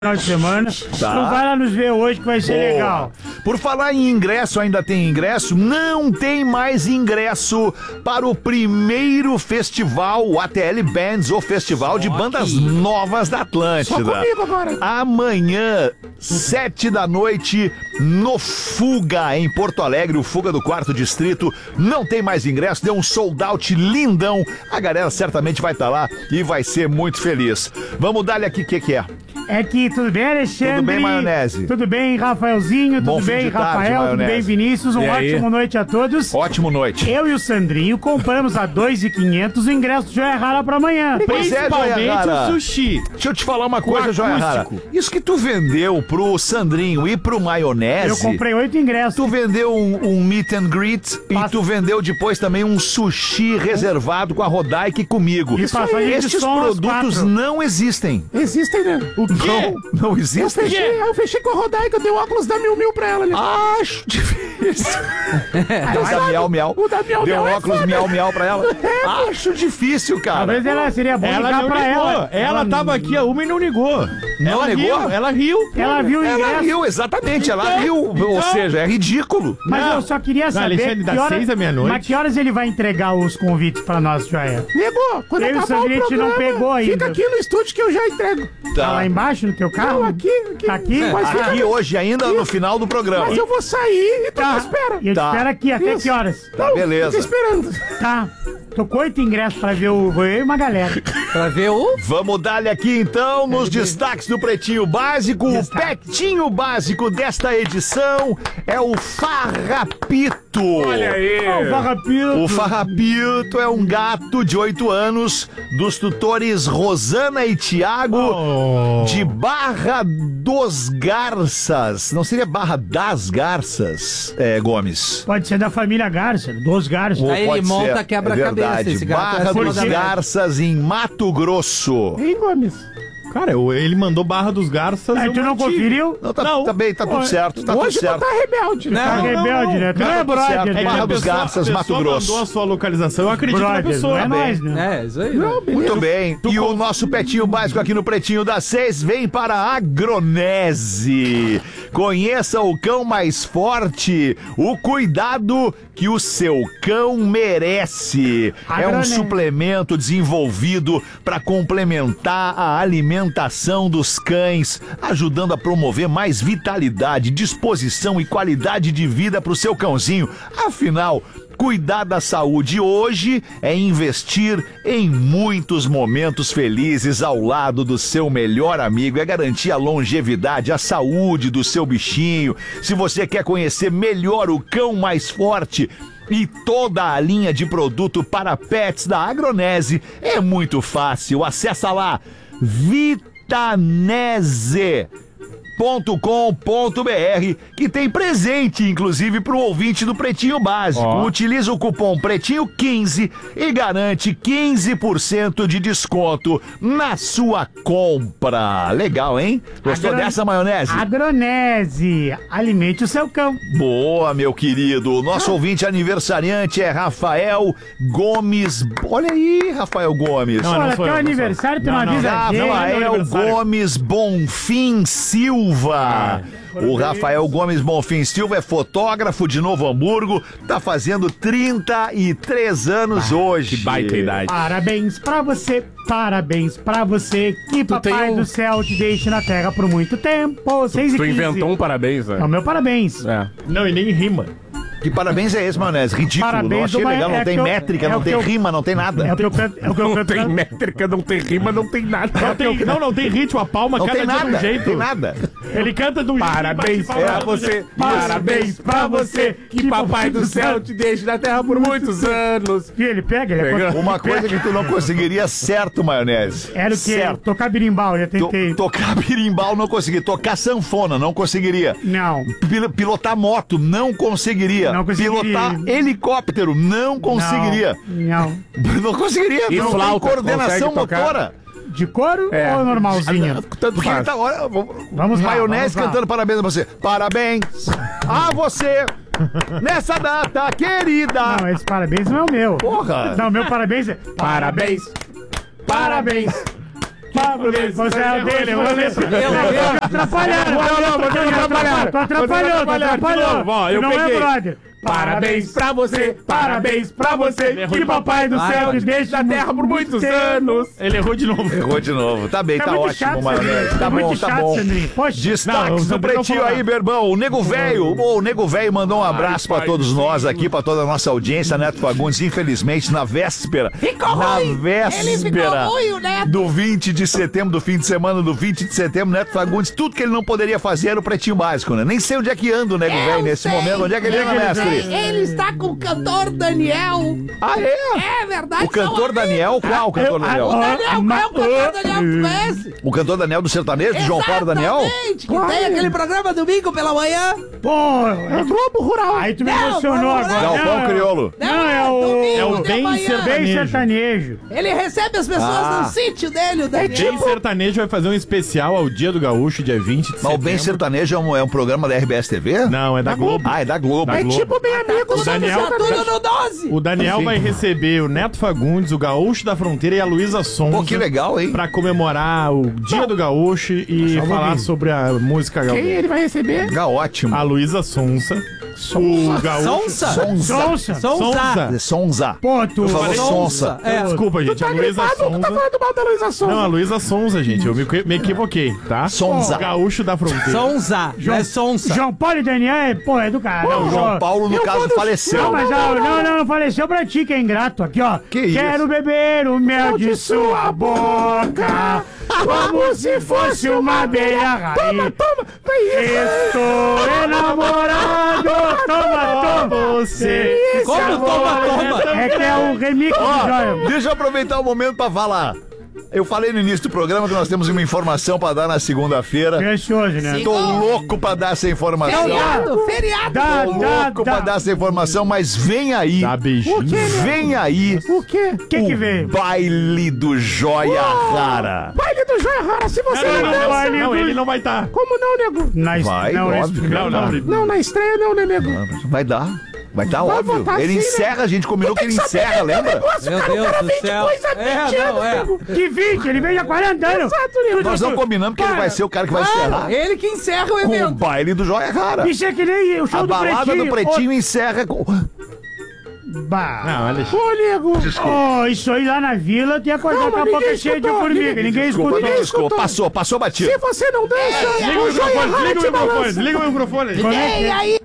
final de semana. Tá. Então vai lá nos ver hoje que vai ser legal. Por falar em ingresso, ainda tem ingresso? Não tem mais ingresso para o primeiro festival, o ATL Bands, o Festival de Bandas Novas da Atlântida. Só comigo agora. Amanhã, 7 da noite, no Fuga, em Porto Alegre, o Fuga do 4º Distrito. Não tem mais ingresso, deu um sold out lindão. A galera certamente vai estar lá e vai ser muito feliz. Vamos dar-lhe aqui o que é. É que tudo bem, Alexandre? Tudo bem, Maionese? Tudo bem, Rafaelzinho? Bom Tudo fim bem, de tarde, Rafael? Tudo Maionese. bem, Vinícius? Uma ótima noite a todos. Ótimo noite. Eu e o Sandrinho compramos a 2.500 o ingresso do Joia Rara pra amanhã. Pois é, Joia Rara. o sushi. Deixa eu te falar uma coisa, Joia Rara. Isso que tu vendeu pro Sandrinho e pro Maionese... Eu comprei 8 ingressos. Tu vendeu um meet and greet e tu vendeu depois também um sushi reservado com a Rodaica e comigo. E passagem de Estes som às produtos 4. não existem. Existem, né? O quê? Não existem? Eu fechei com a Rodaica, eu dei o óculos da Miu pra ela ali. Acho difícil. Da miau, miau. O da Miau Deu Miau um é óculos foda. miau, miau pra ela. Acho difícil, cara. Talvez ela seria bom Ela ligar não pra ligou. ela. Ela tava aqui a uma e não ligou. Não ela negou? Riu, ela riu. Ela viu o Ela ingresso. riu, exatamente, ela riu. Ou seja, é ridículo. Mas Não. eu só queria saber Alexandre, das 6 à meia-noite. Mas que horas ele vai entregar os convites pra nós, Joia? Negou. Quando Eu e o acabar o Sandrite programa, não pegou ainda. Fica aqui no estúdio que eu já entrego. Tá lá embaixo no teu carro? Não, aqui. Tá aqui? Mas fica Aqui hoje, ainda no final do programa. Mas eu vou sair e tu me espera. E eu te Tá. espero aqui, até Isso. que horas? Tá, beleza. Fica esperando. Tá. Tô com 8 ingressos pra ver o... Vou eu e uma galera. Pra ver o... Vamos dar-lhe aqui então nos destaques do Pretinho Básico. O Petinho Básico desta edição é o Farrapito. Olha aí. Ó, o Farrapito. O Farrapito é um gato de 8 anos dos tutores Rosana e Tiago de Barra dos Garças. Não seria Barra das Garças, Gomes? Pode ser da família Garça, dos Garças. Ou Aí ele pode monta ser, quebra-cabeça, verdade. esse gato é Barra acima dos da média. Garças em Mato Grosso. Hein, Gomes? Cara, ele mandou Barra dos Garças. Aí eu tu não mantive. conferiu? Não, tá, Não. tá bem, tá tudo certo, tá Hoje tudo certo. tu tá rebelde. Não, Tá rebelde, né? Tu não é tudo certo. brother, É né? Barra dos Garças, a Mato pessoa Grosso. mandou a sua localização, eu acredito na Brother, pessoa. não é Tá bem. nós, né? É, isso aí. Não, beleza. Muito bem. E o nosso Petinho Básico aqui no Pretinho das 6 vem para a Agronese. Conheça o cão mais forte, o cuidado que o seu cão merece. É um Agronese. suplemento desenvolvido para complementar a alimentação dos cães, ajudando a promover mais vitalidade, disposição e qualidade de vida para o seu cãozinho. Afinal, cuidar da saúde hoje é investir em muitos momentos felizes ao lado do seu melhor amigo, é garantir a longevidade, a saúde do seu bichinho. Se você quer conhecer melhor o cão mais forte e toda a linha de produto para pets da Agronese, é muito fácil. Acessa lá vitanese.com.br, que tem presente, inclusive, para o ouvinte do Pretinho Básico. Utiliza o cupom Pretinho15 e garante 15% de desconto na sua compra. Legal, hein? Gostou dessa, Maionese? Agronese, alimente o seu cão. Boa, meu querido. Nosso ouvinte aniversariante é Rafael Gomes. Olha aí, Rafael Gomes. Não, Olha, sou teu eu, não aniversário, tu não Não, não. avisa a gente. Rafael Gomes Bonfim Silva. O Rafael Gomes Bonfim Silva é fotógrafo de Novo Hamburgo, tá fazendo 33 anos hoje. Que baita idade. Parabéns pra você, parabéns pra você. Que papai tem um- do céu te deixe na terra por muito tempo. 6 e Tu 15. inventou um parabéns, né? É o meu parabéns. É. Não, e nem rima. Que parabéns é esse, Maionese? Ridículo. Parabéns, Não achei do legal, não é tem que eu- métrica, é não o tem que eu- rima, não tem nada. É o que eu canto. É o que eu Não canto. tem métrica, não tem rima, não tem nada. Não tem ritmo, a palma Não cada tem dia de nada, um jeito. tem nada. Ele canta de um jeito. Parabéns bate palma pra do você, jeito. parabéns pra você, que papai do céu te deixe na terra por muitos anos. E ele pega, ele Pega. Uma coisa que tu não conseguiria certo, Maionese. Era o quê? Certo. Tocar birimbau, já tentei. Tocar birimbau não conseguiria. Tocar sanfona não conseguiria. Não. Pilotar moto não conseguiria. Não conseguiria. Pilotar helicóptero não conseguiria. Não. Não conseguiria. E Tu não flauta, tem coordenação consegue tocar? motora. De couro É. ou normalzinha? Tanto Porque ele faz. tá. Olha, Vamos lá, Maionese vamos lá. cantando parabéns a você. Parabéns a você nessa data querida. Não, esse parabéns não é o meu. Porra. Não, meu parabéns é... Parabéns, parabéns, Pablo, você é o dele, eu vou letra. Atrapalhando. Tu atrapalhou. Ó, eu não é peguei. brother. Parabéns pra você, que papai do céu te deixa na terra por muitos anos. Ele errou de novo. Errou de novo. Tá bem, tá muito ótimo, chato, Maionese. Sandrinho. Tá Muito bom, tá chato, bom. Sandrinho. Poxa. Destaques Não, do Pretinho aí, Berbão. O Nego Velho. O Nego Velho mandou um abraço pra todos nós aqui, pra toda a nossa audiência. Neto Fagundes, infelizmente, na véspera. Do 20 de setembro, do fim de semana do 20 de setembro, Neto Fagundes, tudo que ele não poderia fazer era o Pretinho Básico, né? Nem sei onde é que anda o Nego Velho nesse momento. Onde é que ele anda, mestre? Ele está com o cantor Daniel. Ah, é? É verdade. O cantor Daniel? Qual o cantor Daniel? O Daniel, qual é o cantor Daniel que tu conhece? O cantor Daniel do sertanejo, de João Paulo Daniel? Exatamente, que tem aquele programa domingo pela manhã. Pô, É Globo Rural. aí tu me Não, emocionou vamos lá. agora. Galpão Crioulo. Não, é o- domingo é o de bem manhã. Bem sertanejo. Ele recebe as pessoas no sítio dele, o Daniel. Bem Sertanejo vai fazer um especial ao Dia do Gaúcho, dia 20 de Mas setembro. o Bem Sertanejo é um programa da RBS TV? Não, é da Globo. Ah, é da Globo. É tipo bem amigos. O Daniel- Tá tudo no 12. O Daniel vai receber o Neto Fagundes, o Gaúcho da Fronteira e a Luísa Sonza. Pô, que legal, hein? Pra comemorar o Dia do Gaúcho e falar sobre a música Quem gaúcha. ele vai receber? Legal, ótimo. A Luísa Sonza. O Gaúcho. Sonza. Sonza. Sonza. Pô, tu... Eu falei Sonza. Desculpa, gente. Tá A Luísa gripado ou tu tá Sonza. falando mal da Luísa Sonza? Não, a Luísa Sonza, gente. Eu me equivoquei, tá? Sonza. O Gaúcho da Fronteira. Sonza, é Sonsa. João Paulo e Daniel, pô, é do cara. O João Paulo, no caso, faleceu. Não, mas não faleceu pra ti, que é ingrato. Aqui, ó. Que isso? Quero beber o mel de sua boca, como se fosse uma abelha raiz. Toma. Estou enamorado, toma. Você. Como toma? É que é o remix do Joia. Deixa eu aproveitar o momento pra falar. Eu falei no início do programa que nós temos uma informação pra dar na segunda-feira. Precioso, né? Tô louco pra dar essa informação. Feriado. Tô louco pra dar essa informação, mas vem aí. Dá beijinho. Vem aí. O quê? O que veio? Baile do Joia Rara. Baile do Joia Rara, se você não dança. Não, ele não vai estar. Como não, nego? Vai, óbvio. Não, na estreia não, né, nego? Vai dar. Vai dar, Vai óbvio. botar Ele assim, encerra, a gente combinou que ele encerra, lembra? Meu Deus do céu. Que 20? Ele veio há 40 anos. Exato, nego. Nós não combinamos que ele vai ser o cara que vai encerrar Ele que encerra o com o evento. baile do Joia Rara. Isso é que nem o show A do balada Pretinho. do Pretinho encerra com... Bah. Não, olha. Ô, nego. Oh, isso aí lá na vila tem que acordar Não, com a mas boca ninguém cheia de escutou, formiga. Ninguém Desculpa, escutou. me desculpa. Passou batido. Se você não dança, Desliga o o Joia microfone, Rara desliga o te microfone, balança. desliga o microfone. Como é que Vem é? aí